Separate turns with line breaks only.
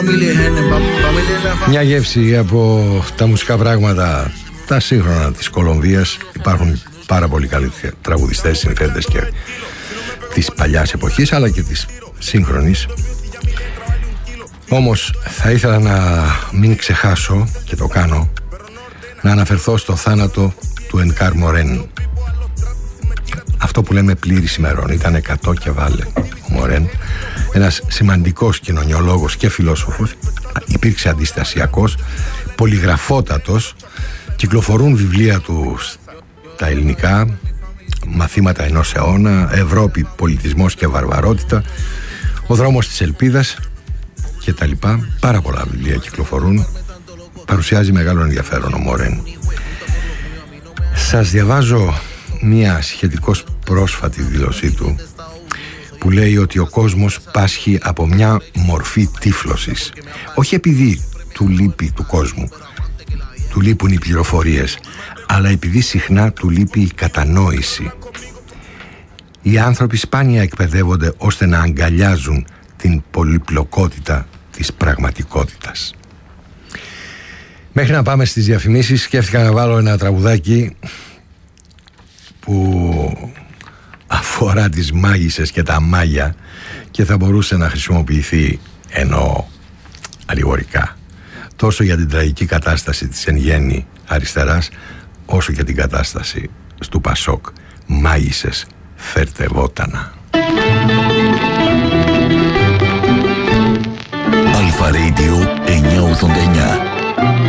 Μια γεύση από τα μουσικά πράγματα τα σύγχρονα της Κολομβίας. Υπάρχουν πάρα πολύ καλοί τραγουδιστές, συνθέτες και της παλιάς εποχής αλλά και της σύγχρονης. Όμως θα ήθελα να μην ξεχάσω, και το κάνω, να αναφερθώ στο θάνατο του Ενκάρ Μορέν. Αυτό που λέμε πλήρης ημερών. Ήταν 100 και βάλε ο Μορέν, ένας σημαντικός κοινωνιολόγος και φιλόσοφος. Υπήρξε αντιστασιακός, πολυγραφότατος. Κυκλοφορούν βιβλία του στα ελληνικά, μαθήματα ενός αιώνα, Ευρώπη, πολιτισμός και βαρβαρότητα, ο δρόμος της ελπίδας και τα λοιπά. Πάρα πολλά βιβλία κυκλοφορούν. Παρουσιάζει μεγάλο ενδιαφέρον ο Μορέν. Σας διαβάζω μία σχετικώς πρόσφατη δήλωσή του που λέει ότι ο κόσμος πάσχει από μια μορφή τύφλωσης. Όχι επειδή του λείπει του κόσμου, του λείπουν οι πληροφορίες, αλλά επειδή συχνά του λείπει η κατανόηση. Οι άνθρωποι σπάνια εκπαιδεύονται ώστε να αγκαλιάζουν την πολυπλοκότητα της πραγματικότητας. Μέχρι να πάμε στις διαφημίσεις, σκέφτηκα να βάλω ένα τραγουδάκι που αφορά τις μάγισσες και τα μάγια και θα μπορούσε να χρησιμοποιηθεί, εννοώ αλληγορικά, τόσο για την τραγική κατάσταση της εν γέννη αριστεράς, όσο και την κατάσταση του Πασόκ. Μάγισσες, φέρτε βότανα.
Αλφα Radio 989.